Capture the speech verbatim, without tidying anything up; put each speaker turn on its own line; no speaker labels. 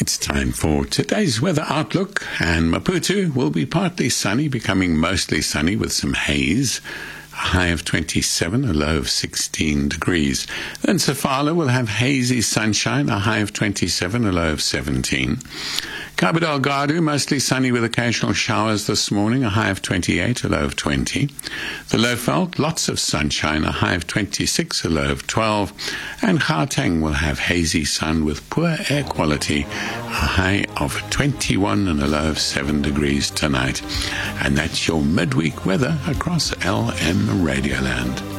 It's time for today's weather outlook, and Maputo will be partly sunny, becoming mostly sunny with some haze. A high of twenty-seven, a low of sixteen degrees. Then Sofala will have hazy sunshine, a high of twenty-seven, a low of seventeen. Cabo Delgado, mostly sunny with occasional showers this morning, a high of twenty-eight, a low of twenty. The Lowveld, lots of sunshine, a high of twenty-six, a low of twelve. And Gauteng will have hazy sun with poor air quality, a high of twenty-one and a low of seven degrees tonight. And that's your midweek weather across L M Radioland.